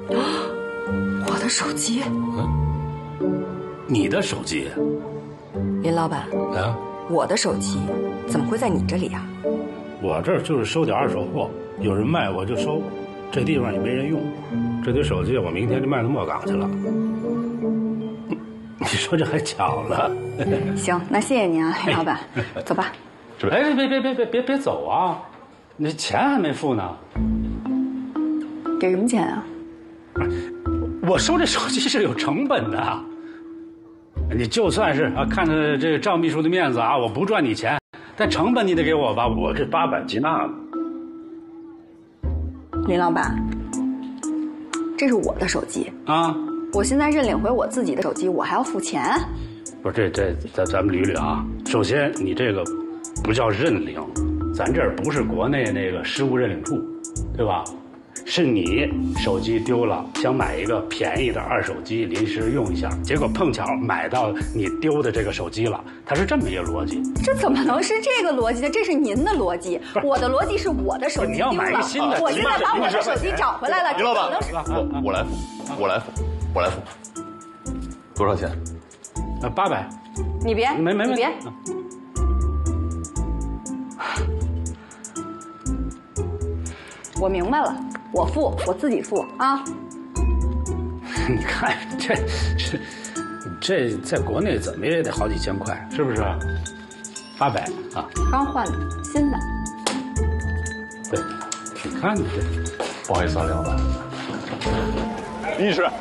我的手机。 你的手机？ 林老板啊？ 我的手机怎么会在你这里啊？ 我这儿就是收点二手货，有人卖我就收，这地方也没人用。这堆手机我明天就卖到莫港去了。你说这还巧了？ 行，那谢谢您啊，林老板，走吧。 哎，别走啊！你钱还没付呢。 给什么钱啊？ 我收这手机是有成本的。你就算是啊，看着这个赵秘书的面子啊，我不赚你钱，但成本你得给我吧？我这800吉纳呢。 林老板，这是我的手机啊！ 我现在认领回我自己的手机，我还要付钱？ 不是，咱们捋捋啊。首先，你这个不叫认领，咱这儿不是国内那个失物认领处，对吧？是你手机丢了，想买一个便宜的二手机临时用一下，结果碰巧买到你丢的这个手机了，它是这么一个逻辑。 这怎么能是这个逻辑呢？这是您的逻辑，我的逻辑是我的手机丢了， 你要买一新的， 我现在把我的手机找回来了。 林老板，我来付，多少钱 ？800。 你别， 没， 你别。我明白了，我付，我自己付啊。 你看这在国内怎么也得好几千块，是不是？800啊， 刚换的，新的。 对，你看你这， 不好意思啊，林老板。李女士，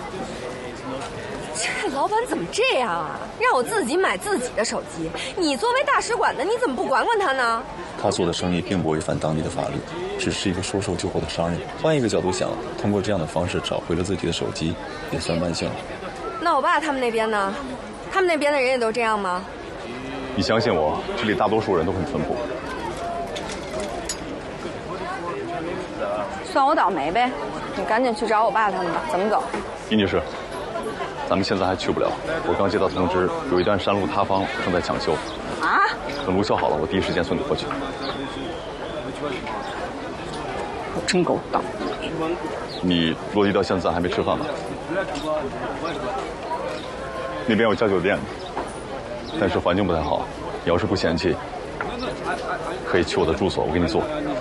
这老板怎么这样啊？让我自己买自己的手机，你作为大使馆的，你怎么不管管他呢？ 他做的生意并不违反当地的法律，只是一个说售就货的商人。换一个角度想，通过这样的方式找回了自己的手机，也算万幸。 那我爸他们那边呢？他们那边的人也都这样吗？ 你相信我，这里大多数人都很淳朴。 算我倒霉呗，你赶紧去找我爸他们吧。怎么走？ 李女士，咱们现在还去不了。我刚接到通知，有一段山路塌方，正在抢修。 啊？ 等路修好了，我第一时间送你过去。 我真够倒霉。 你落地到现在还没吃饭吧？那边有家酒店，但是环境不太好。你要是不嫌弃，可以去我的住所，我给你做。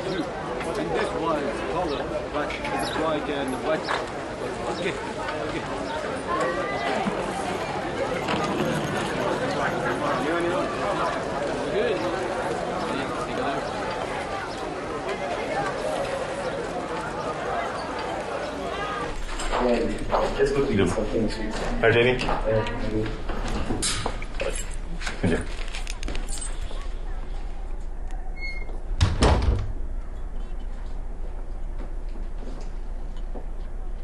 还是这里？ 谢谢。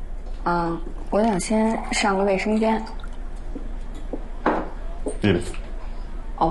我想先上个卫生间。 丽丽。